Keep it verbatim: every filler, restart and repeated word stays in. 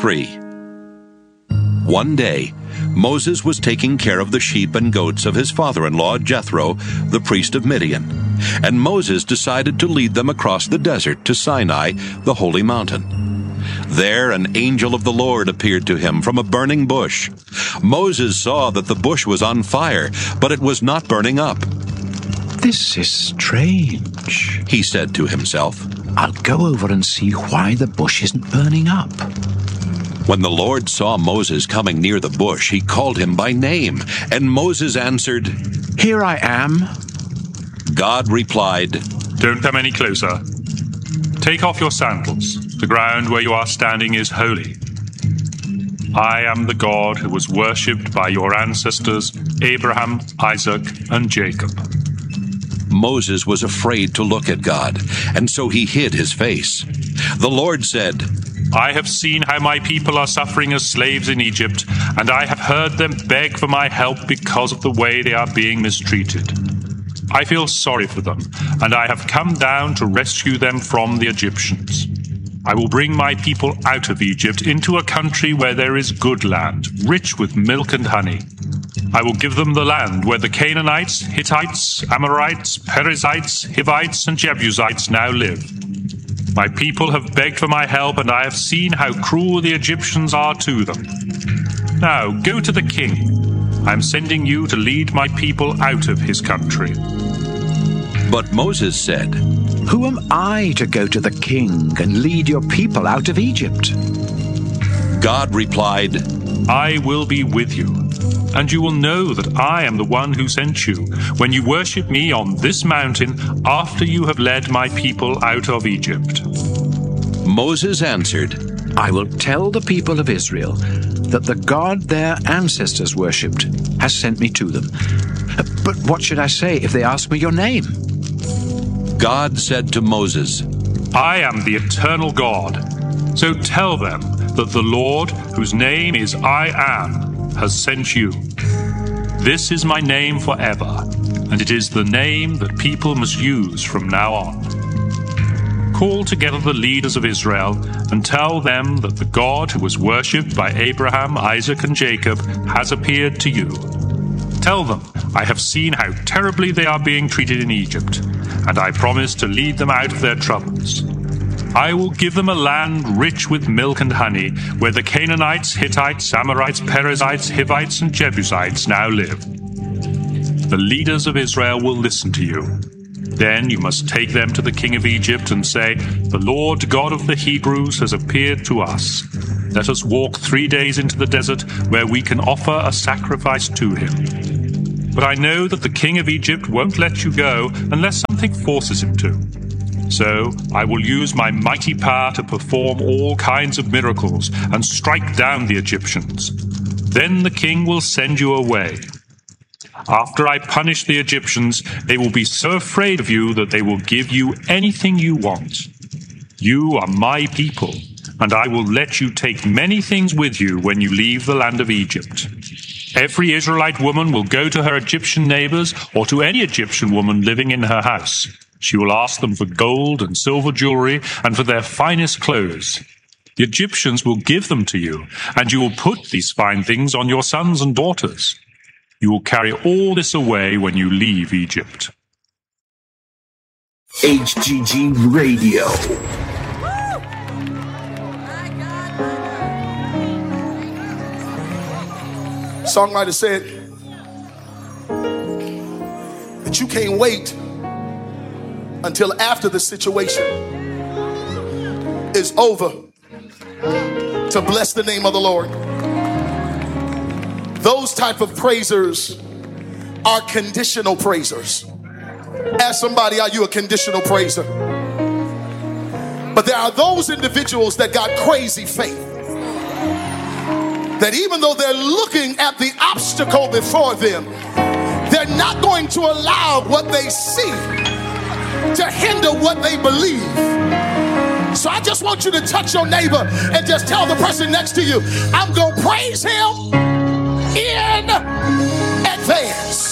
three. One day, Moses was taking care of the sheep and goats of his father-in-law Jethro, the priest of Midian, and Moses decided to lead them across the desert to Sinai, the holy mountain. There an angel of the Lord appeared to him from a burning bush. Moses saw that the bush was on fire, but it was not burning up. "This is strange," he said to himself. "I'll go over and see why the bush isn't burning up." When the Lord saw Moses coming near the bush, he called him by name, and Moses answered, "Here I am." God replied, "Don't come any closer. Take off your sandals. The ground where you are standing is holy. I am the God who was worshipped by your ancestors, Abraham, Isaac, and Jacob." Moses was afraid to look at God, and so he hid his face. The Lord said, "I have seen how my people are suffering as slaves in Egypt, and I have heard them beg for my help because of the way they are being mistreated. I feel sorry for them, and I have come down to rescue them from the Egyptians. I will bring my people out of Egypt into a country where there is good land, rich with milk and honey. I will give them the land where the Canaanites, Hittites, Amorites, Perizzites, Hivites, and Jebusites now live. My people have begged for my help, and I have seen how cruel the Egyptians are to them. Now go to the king. I am sending you to lead my people out of his country." But Moses said, "Who am I to go to the king and lead your people out of Egypt?" God replied, "I will be with you, and you will know that I am the one who sent you when you worship me on this mountain after you have led my people out of Egypt." Moses answered, "I will tell the people of Israel that the God their ancestors worshipped has sent me to them. But what should I say if they ask me your name?" God said to Moses, "I am the eternal God. So tell them that the Lord, whose name is I Am, has sent you. This is my name forever, and it is the name that people must use from now on. Call together the leaders of Israel and tell them that the God who was worshipped by Abraham, Isaac, and Jacob has appeared to you. Tell them, I have seen how terribly they are being treated in Egypt, and I promise to lead them out of their troubles. I will give them a land rich with milk and honey, where the Canaanites, Hittites, Amorites, Perizzites, Hivites, and Jebusites now live. The leaders of Israel will listen to you. Then you must take them to the king of Egypt and say, 'The Lord God of the Hebrews has appeared to us. Let us walk three days into the desert where we can offer a sacrifice to him.' But I know that the king of Egypt won't let you go unless something forces him to. So I will use my mighty power to perform all kinds of miracles and strike down the Egyptians. Then the king will send you away. After I punish the Egyptians, they will be so afraid of you that they will give you anything you want. You are my people, and I will let you take many things with you when you leave the land of Egypt. Every Israelite woman will go to her Egyptian neighbors or to any Egyptian woman living in her house. She will ask them for gold and silver jewelry and for their finest clothes. The Egyptians will give them to you, and you will put these fine things on your sons and daughters. You will carry all this away when you leave Egypt." H G G Radio. Songwriter said that you can't wait until after the situation is over to bless the name of the Lord. Those type of praisers are conditional praisers. Ask somebody, are you a conditional praiser? But there are those individuals that got crazy faith, that even though they're looking at the obstacle before them, they're not going to allow what they see to hinder what they believe. So I just want you to touch your neighbor and just tell the person next to you, I'm going to praise him in advance.